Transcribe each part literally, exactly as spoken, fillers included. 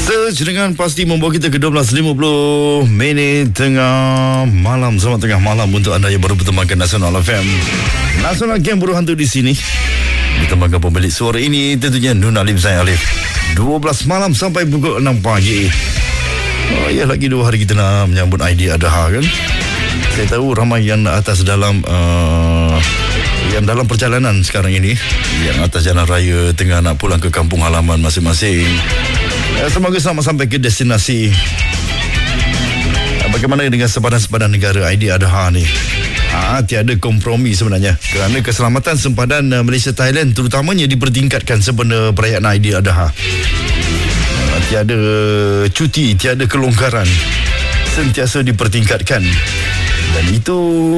Surge dengan pasti membawa kita ke dua belas lima puluh minit tengah malam. Selamat tengah malam untuk anda yang baru bertemankan Nasional F M. Nasional Game Buruh Hantu di sini. Ditambahkan pemilik suara ini tentunya Nun Alim saya Alif. dua belas malam sampai pukul enam pagi. Oh ya, lagi dua hari kita nak menyambut Aidiladha kan. Saya tahu ramai yang atas dalam uh, yang dalam perjalanan sekarang ini, yang atas jalan raya tengah nak pulang ke kampung halaman masing-masing. Ya, semoga selamat sampai ke destinasi. Bagaimana dengan sepadan-sepadan negara Aidiladha ni? Ah, tiada kompromi sebenarnya kerana keselamatan sempadan uh, Malaysia Thailand terutamanya dipertingkatkan sempena perayaan Aidiladha. Uh, tiada cuti, tiada kelonggaran, sentiasa dipertingkatkan, dan itu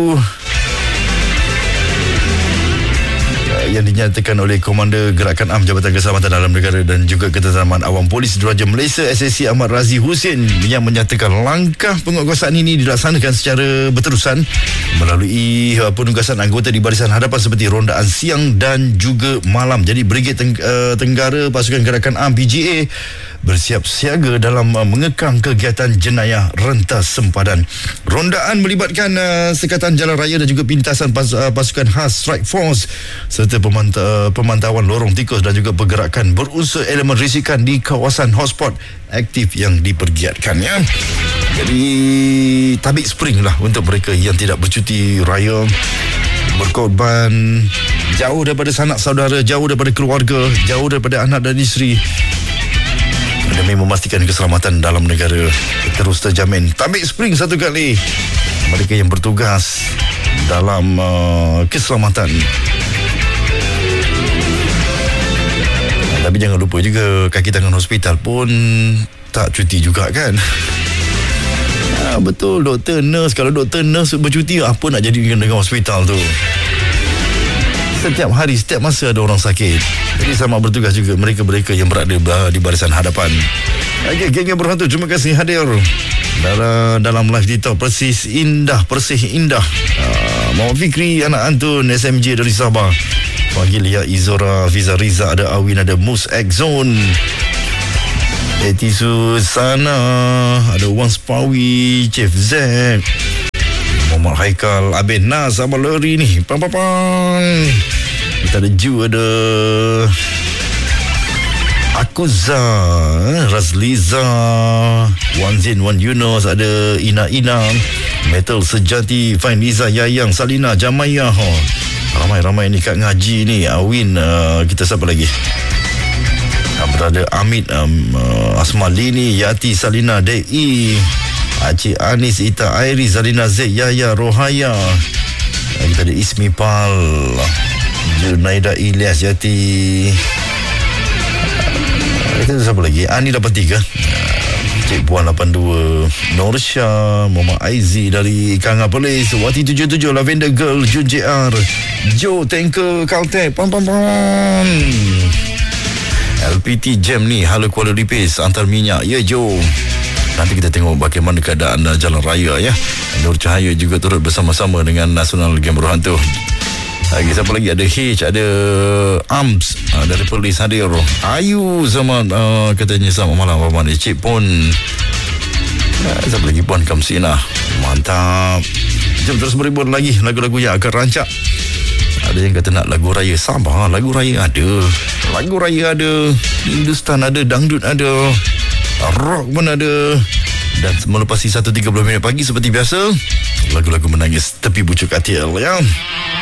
yang dinyatakan oleh Komander Gerakan A M Jabatan Keselamatan Dalam Negara dan juga Ketenteraman Awam Polis Diraja Malaysia S S C Ahmad Razi Hussein yang menyatakan langkah penguatkuasaan ini dilaksanakan secara berterusan melalui penugasan anggota di barisan hadapan seperti rondaan siang dan juga malam. Jadi Brigade Teng- uh, Tenggara Pasukan Gerakan A M P G A bersiap siaga dalam uh, mengekang kegiatan jenayah rentas sempadan. Rondaan melibatkan uh, Sekatan Jalan Raya dan juga pintasan pas, uh, pasukan khas Strike Force serta pemanta- pemantauan lorong tikus dan juga pergerakan berunsur elemen risikan di kawasan hotspot aktif yang dipergiatkan ya. Jadi tabik spring lah untuk mereka yang tidak bercuti raya, berkorban jauh daripada sanak saudara, jauh daripada keluarga, jauh daripada anak dan isteri, demi memastikan keselamatan dalam negara terus terjamin. Tabik spring satu kali mereka yang bertugas dalam uh, keselamatan. Tapi jangan lupa juga kaki tangan hospital pun tak cuti juga kan. Ha, betul, doktor, nurse. Kalau doktor, nurse bercuti, apa nak jadi dengan hospital tu? Setiap hari, setiap masa ada orang sakit. Jadi selamat bertugas juga mereka-mereka yang berada di barisan hadapan. Okey, geng yang berhantu, terima kasih hadir dalam, dalam live di Talk Persis Indah, Persih Indah. uh, Muhammad Fikri, anak Antun S M J dari Sabah. Panggil ya Izora, Fiza Riza, ada Awin, ada Mus Exxon, Eti Susana, ada Wan Spawi, Chef Z, Muhammad Haikal, Abin Nas, Abang Lori ni, pam-pam-pam. Kita ada Ju, ada Akuza, Razliza, Wan Zin, Wan Yunus, ada Ina Ina, Metal Sejati, Fain Liza, Yayang, Salina, Jamaya. Oh, ramai-ramai ni kat ngaji ni. Awin, uh, kita siapa lagi? Berada Amit, um, uh, Asmalini, Yati, Salina, Dei, Acik Anis, Ita Airi, Zalina Z, Yaya, Rohaya. Uh, kita ada Ismi Pal, Junaida Ilyas, Yati. Uh, kita siapa lagi? Ani lapan tiga. Cik Puan lapan dua, Norsha, Muhammad Aizi dari Kanga Polis, Wati tujuh tujuh, Lavender Girl, Jun J R, Joe Tanker Caltech, pam pam pam. L P T Jam ni, halo Kuala Lipis, antar minyak. Ya Joe, nanti kita tengok bagaimana keadaan jalan raya ya. Nur Cahaya juga turut bersama-sama dengan Nasional Game Buruh Hantu. Lagi siapa lagi? Ada H, ada Arms, uh, dari polis hadir. Ayu sama uh, katanya selamat malam Abang ni. Cik Pon, uh, siapa lagi? Puan Kamsina, mantap. Jom terus beribun lagi lagu-lagu yang akan rancak. Ada yang kata nak lagu raya. Sabar, lagu raya ada, lagu raya ada, Hindustan ada, dangdut ada, rock pun ada. Dan melepasi satu tiga puluh minit pagi seperti biasa, lagu-lagu menangis tepi bucuk katil ya.